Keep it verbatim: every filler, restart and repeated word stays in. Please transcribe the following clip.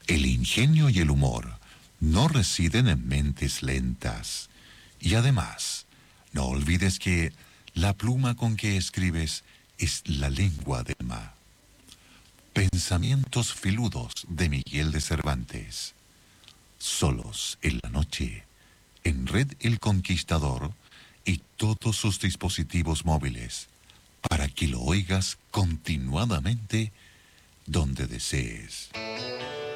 El ingenio y el humor no residen en mentes lentas. Y además, no olvides que la pluma con que escribes es la lengua del alma. Pensamientos filudos de Miguel de Cervantes. Solos en la noche, en Red El Conquistador y todos sus dispositivos móviles, para que lo oigas continuadamente donde desees.